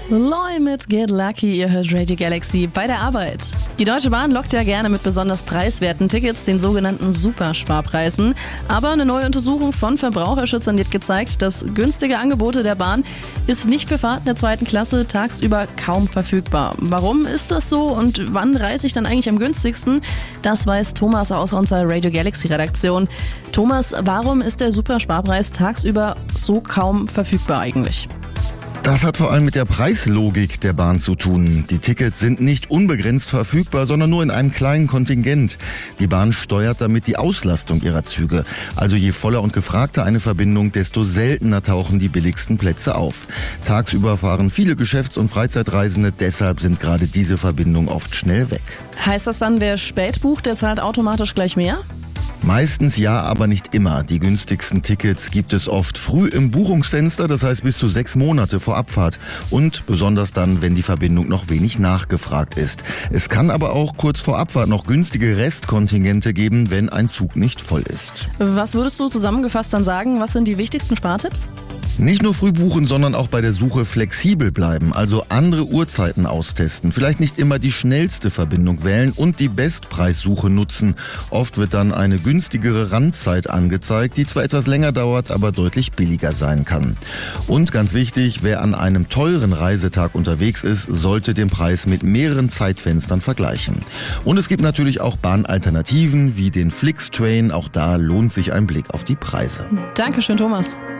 Loy mit Get Lucky, ihr hört Radio Galaxy bei der Arbeit. Die Deutsche Bahn lockt ja gerne mit besonders preiswerten Tickets, den sogenannten Supersparpreisen. Aber eine neue Untersuchung von Verbraucherschützern hat gezeigt, dass günstige Angebote der Bahn ist nicht für Fahrten der zweiten Klasse tagsüber kaum verfügbar. Warum ist das so und wann reise ich dann eigentlich am günstigsten? Das weiß Thomas aus unserer Radio Galaxy Redaktion. Thomas, warum ist der Supersparpreis tagsüber so kaum verfügbar eigentlich? Das hat vor allem mit der Preislogik der Bahn zu tun. Die Tickets sind nicht unbegrenzt verfügbar, sondern nur in einem kleinen Kontingent. Die Bahn steuert damit die Auslastung ihrer Züge. Also je voller und gefragter eine Verbindung, desto seltener tauchen die billigsten Plätze auf. Tagsüber fahren viele Geschäfts- und Freizeitreisende, deshalb sind gerade diese Verbindungen oft schnell weg. Heißt das dann, wer spät bucht, der zahlt automatisch gleich mehr? Meistens ja, aber nicht immer. Die günstigsten Tickets gibt es oft früh im Buchungsfenster, das heißt bis zu 6 Monate vor Abfahrt. Und besonders dann, wenn die Verbindung noch wenig nachgefragt ist. Es kann aber auch kurz vor Abfahrt noch günstige Restkontingente geben, wenn ein Zug nicht voll ist. Was würdest du zusammengefasst dann sagen? Was sind die wichtigsten Spartipps? Nicht nur früh buchen, sondern auch bei der Suche flexibel bleiben, also andere Uhrzeiten austesten, vielleicht nicht immer die schnellste Verbindung wählen und die Bestpreissuche nutzen. Oft wird dann eine günstigere Randzeit angezeigt, die zwar etwas länger dauert, aber deutlich billiger sein kann. Und ganz wichtig, wer an einem teuren Reisetag unterwegs ist, sollte den Preis mit mehreren Zeitfenstern vergleichen. Und es gibt natürlich auch Bahnalternativen wie den Flixtrain, auch da lohnt sich ein Blick auf die Preise. Dankeschön, Thomas.